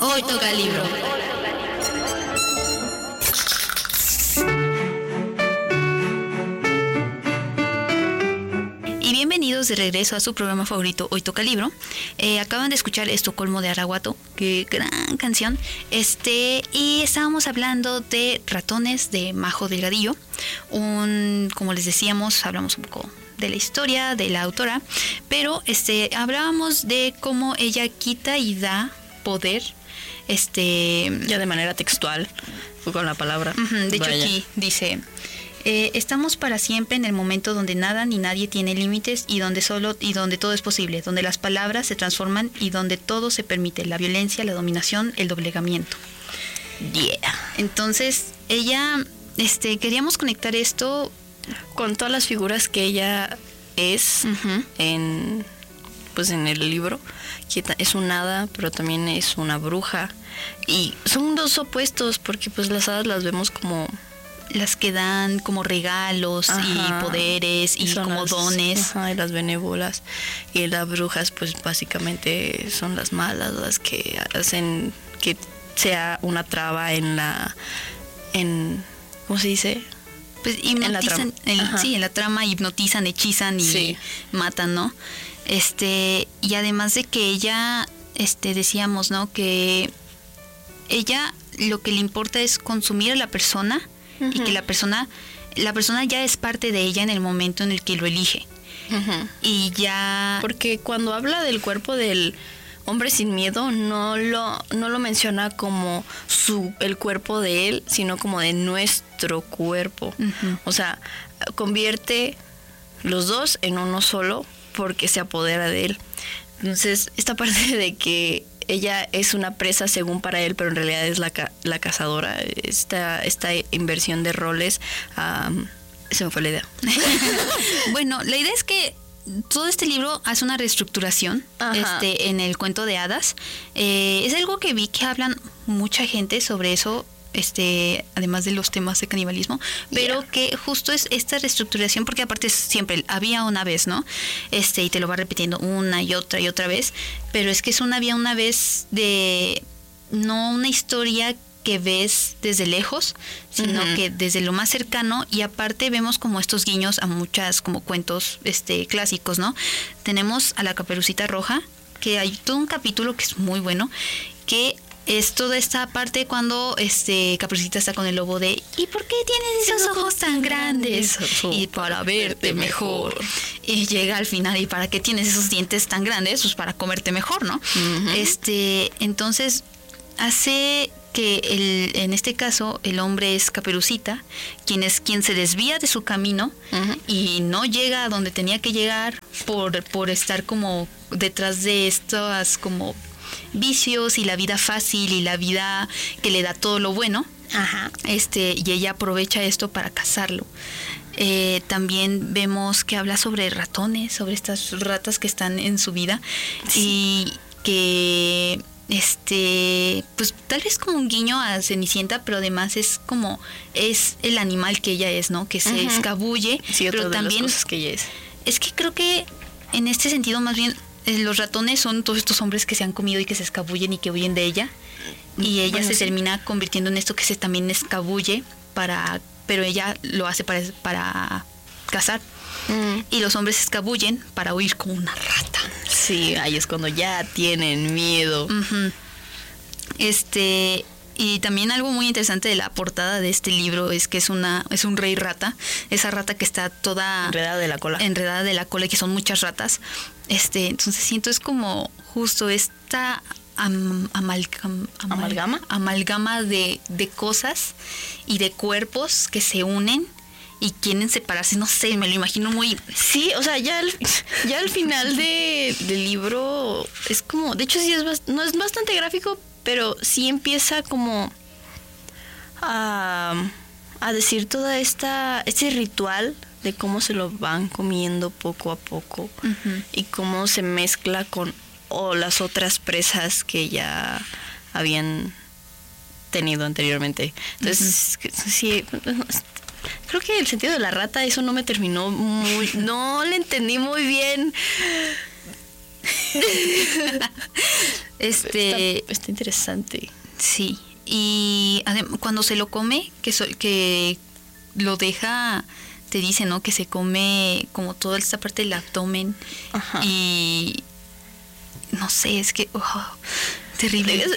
Hoy toca libro. Y bienvenidos de regreso a su programa favorito, Hoy Toca Libro. Acaban de escuchar Estocolmo de Araguato, qué gran canción. Y estábamos hablando de Ratones de Majo Delgadillo. Como les decíamos, hablamos un poco de la historia de la autora, pero hablábamos de cómo ella quita y da poder, ya de manera textual, con la palabra. De hecho, aquí dice: estamos para siempre en el momento donde nada ni nadie tiene límites y donde todo es posible, donde las palabras se transforman y donde todo se permite, la violencia, la dominación, el doblegamiento. Entonces, ella, queríamos conectar esto con todas las figuras que ella es en el libro, que es un hada, pero también es una bruja, y son dos opuestos, porque pues las hadas las vemos como las que dan como regalos y poderes y como dones. Y las benévolas. Y las brujas pues básicamente son las malas, las que hacen que sea una traba en ¿cómo se dice? Pues hipnotizan, en la trama hipnotizan, hechizan y matan, ¿no? Y además de que ella, decíamos, ¿no? Que ella lo que le importa es consumir a la persona y que la persona ya es parte de ella en el momento en el que lo elige. Y ya... Porque cuando habla del cuerpo del hombre sin miedo, no lo menciona como el cuerpo de él, sino como de nuestro cuerpo. O sea, convierte los dos en uno solo porque se apodera de él. Entonces, esta parte de que ella es una presa según para él, pero en realidad es la cazadora, esta inversión de roles, se me fue la idea. Bueno, la idea es que todo este libro hace una reestructuración en el cuento de hadas. Es algo que vi que hablan mucha gente sobre eso, además de los temas de canibalismo, pero que justo es esta reestructuración, porque aparte siempre había una vez, ¿no? Y te lo va repitiendo una y otra vez, pero es que había una vez de no una historia que ves desde lejos, sino que desde lo más cercano, y aparte vemos como estos guiños a muchas como cuentos clásicos, ¿no? Tenemos a la Caperucita Roja, que hay todo un capítulo que es muy bueno, que es toda esta parte cuando Caperucita está con el lobo de ¿y por qué tienes esos ojos tan grandes? Y para verte mejor. Y llega al final, ¿y para qué tienes esos dientes tan grandes? Pues para comerte mejor, ¿no? Entonces hace que en este caso el hombre es Caperucita, quien se desvía de su camino y no llega a donde tenía que llegar por estar como detrás de estas como vicios y la vida fácil y la vida que le da todo lo bueno. Y ella aprovecha esto para cazarlo. También vemos que habla sobre ratones, sobre estas ratas que están en su vida y que pues tal vez como un guiño a Cenicienta, pero además es el animal que ella es, ¿no? Que se escabulle, pero también de las cosas que ella es que creo que en este sentido más bien los ratones son todos estos hombres que se han comido y que se escabullen y que huyen de ella, y ella se termina convirtiendo en esto que se también escabulle pero ella lo hace para cazar. Y los hombres se escabullen para huir como una rata. Sí, ahí es cuando ya tienen miedo. Y también algo muy interesante de la portada de este libro es que es un rey rata. Esa rata que está toda enredada de la cola y que son muchas ratas. Entonces siento es como justo esta amalgama de cosas y de cuerpos que se unen y quieren separarse, no sé, me lo imagino muy... Sí, o sea, ya al final del libro es como... De hecho, sí no es bastante gráfico, pero sí empieza como a decir toda este ritual de cómo se lo van comiendo poco a poco y cómo se mezcla con las otras presas que ya habían tenido anteriormente. Entonces, sí... Creo que el sentido de la rata, eso no me terminó no le entendí muy bien. Está interesante. Sí. Y cuando se lo come, que lo deja, te dice, ¿no? Que se come como toda esta parte del abdomen. Ajá. Y no sé, es que terrible.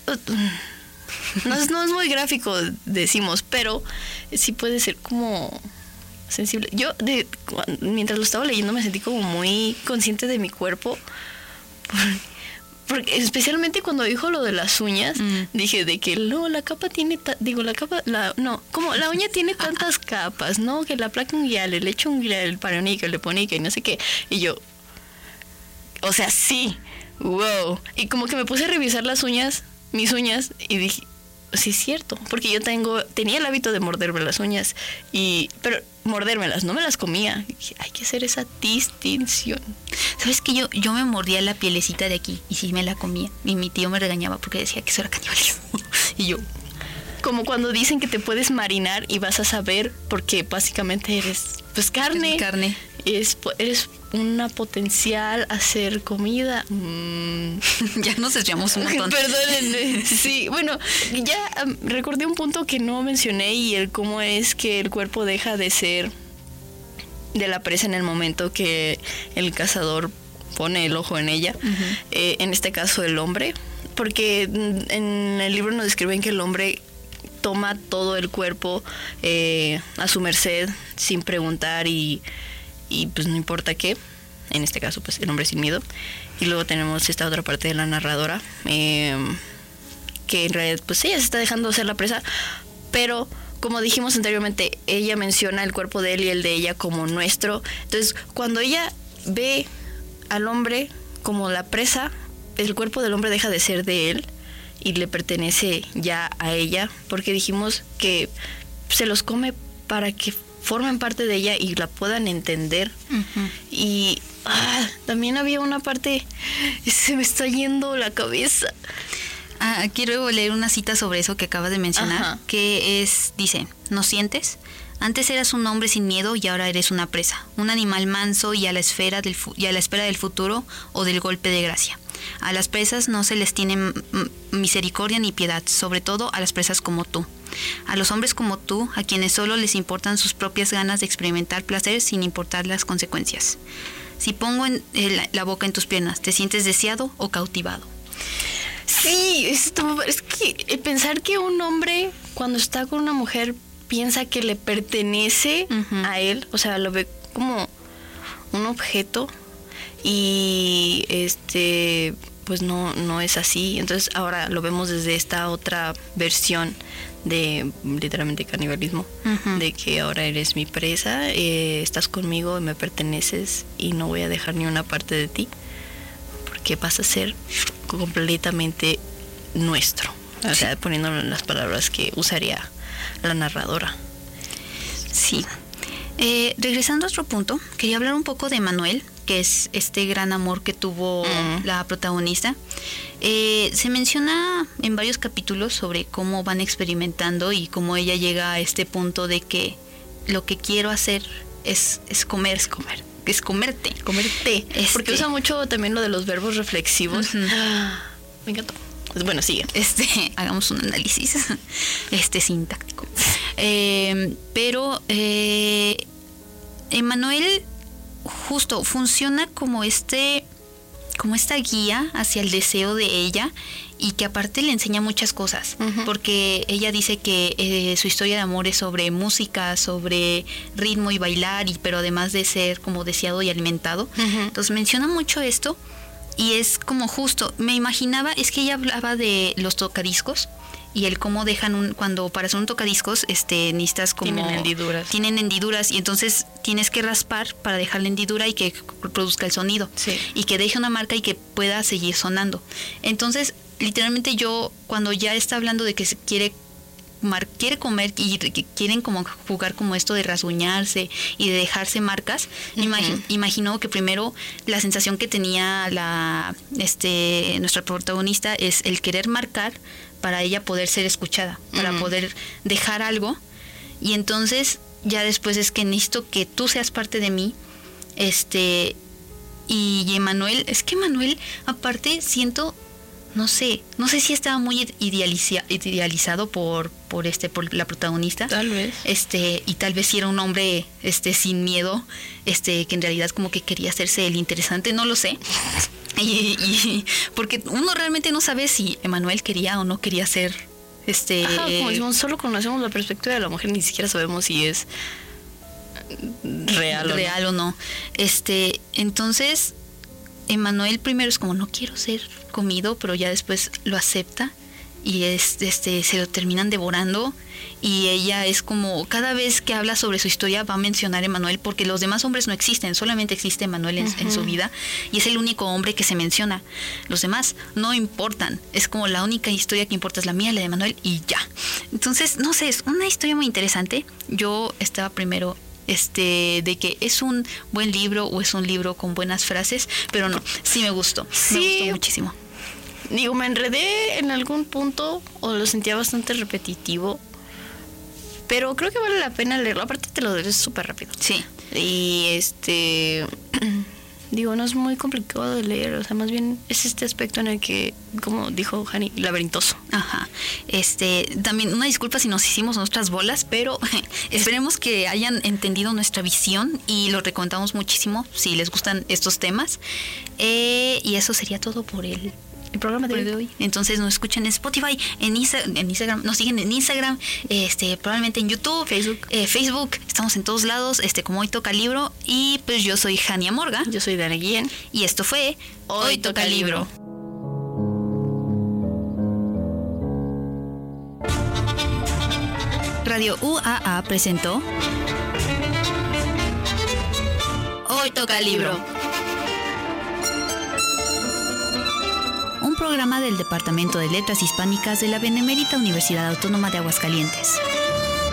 No es muy gráfico, decimos, pero sí puede ser como sensible. Yo, mientras lo estaba leyendo, me sentí como muy consciente de mi cuerpo. Porque especialmente cuando dijo lo de las uñas, dije de que no, la capa tiene, como la uña tiene tantas capas, ¿no? Que la placa unguial, el lecho unguial, el paronico, el eponico y no sé qué. Y yo, o sea, sí, wow. Y como que me puse a revisar mis uñas, y dije, sí es cierto, porque yo tenía el hábito de morderme las uñas, pero mordérmelas, no me las comía. Hay que hacer esa distinción. ¿Sabes que yo me mordía la pielecita de aquí y sí me la comía? Y mi tío me regañaba porque decía que eso era canibalismo. Y yo... Como cuando dicen que te puedes marinar y vas a saber, porque básicamente eres pues carne. Carne. Eres una potencial a hacer comida. Ya nos desviamos un montón. Perdónenme. Sí, bueno, ya recordé un punto que no mencioné, y el cómo es que el cuerpo deja de ser de la presa en el momento que el cazador pone el ojo en ella. Uh-huh. En este caso el hombre, porque en el libro nos describen que el hombre toma todo el cuerpo a su merced sin preguntar y pues no importa qué. En este caso pues el hombre sin miedo. Y luego tenemos esta otra parte de la narradora, que en realidad pues ella se está dejando ser la presa, pero como dijimos anteriormente, ella menciona el cuerpo de él y el de ella como nuestro. Entonces cuando ella ve al hombre como la presa, el cuerpo del hombre deja de ser de él y le pertenece ya a ella, porque dijimos que se los come para que formen parte de ella y la puedan entender. Uh-huh. Y también había una parte, se me está yendo la cabeza. Quiero leer una cita sobre eso que acabas de mencionar. Uh-huh. Que dice, ¿no sientes? Antes eras un hombre sin miedo y ahora eres una presa, un animal manso y a la espera del futuro o del golpe de gracia. A las presas no se les tiene misericordia ni piedad, sobre todo a las presas como tú. A los hombres como tú, a quienes solo les importan sus propias ganas de experimentar placer sin importar las consecuencias. Si pongo la boca en tus piernas, ¿te sientes deseado o cautivado? Sí, es que pensar que un hombre cuando está con una mujer piensa que le pertenece uh-huh. a él, o sea, lo ve como un objeto, y pues no es así. Entonces ahora lo vemos desde esta otra versión de literalmente canibalismo, uh-huh. de que ahora eres mi presa, estás conmigo y me perteneces y no voy a dejar ni una parte de ti porque vas a ser completamente nuestro. O sea, poniéndolo en las palabras que usaría la narradora. Sí. Regresando a otro punto, quería hablar un poco de Manuel, que es este gran amor que tuvo la protagonista. Se menciona en varios capítulos sobre cómo van experimentando y cómo ella llega a este punto de que lo que quiero hacer es comerte. Porque usa mucho también lo de los verbos reflexivos. Uh-huh. Me encantó. Pues bueno, sigue. Hagamos un análisis sintáctico. Pero Emmanuel justo funciona como esta guía hacia el deseo de ella, y que aparte le enseña muchas cosas, uh-huh. porque ella dice que su historia de amor es sobre música, sobre ritmo y bailar, pero además de ser como deseado y alimentado. Uh-huh. Entonces menciona mucho esto, y es como justo, me imaginaba, es que ella hablaba de los tocadiscos y el cómo dejan cuando para hacer un tocadiscos necesitas como tienen hendiduras, y entonces tienes que raspar para dejar la hendidura y que produzca el sonido, sí. y que deje una marca y que pueda seguir sonando. Entonces literalmente yo, cuando ya está hablando de que se quiere comer y que quieren como jugar como esto de rasguñarse y de dejarse marcas, uh-huh. Imagino que primero la sensación que tenía nuestra protagonista es el querer marcar para ella poder ser escuchada, para uh-huh. poder dejar algo, y entonces ya después es que necesito que tú seas parte de mí, y Emmanuel, es que Emmanuel aparte siento no sé si estaba muy idealizado por la protagonista. Tal vez. Y tal vez si era un hombre sin miedo, que en realidad como que quería hacerse el interesante, no lo sé. Y porque uno realmente no sabe si Emmanuel quería o no quería ser como decimos, solo conocemos la perspectiva de la mujer, ni siquiera sabemos si es real o no. Entonces Emmanuel primero es como, no quiero ser comido, pero ya después lo acepta y se lo terminan devorando, y ella es como, cada vez que habla sobre su historia va a mencionar a Emmanuel, porque los demás hombres no existen, solamente existe Emmanuel en su vida, y es el único hombre que se menciona. Los demás no importan, es como la única historia que importa es la mía, la de Emmanuel, y ya. Entonces, no sé, es una historia muy interesante. Yo estaba primero de que es un buen libro o es un libro con buenas frases, pero no, sí me gustó. Sí, me gustó muchísimo. Digo, me enredé en algún punto o lo sentía bastante repetitivo, pero creo que vale la pena leerlo. Aparte te lo lees súper rápido. Sí. Y digo, no es muy complicado de leer, o sea, más bien es este aspecto en el que, como dijo Hani, laberintoso. Ajá. También una disculpa si nos hicimos nuestras bolas, pero esperemos que hayan entendido nuestra visión y lo recomendamos muchísimo si les gustan estos temas. Y eso sería todo por el programa de hoy. Entonces nos escuchan en Spotify, en Instagram, nos siguen en Instagram, probablemente en YouTube, Facebook, estamos en todos lados, como Hoy Toca Libro. Y pues yo soy Hania Morga. Yo soy Dana Guillén. Y esto fue Hoy Toca Libro. Radio UAA presentó Hoy Toca Libro, un programa del Departamento de Letras Hispánicas de la Benemérita Universidad Autónoma de Aguascalientes.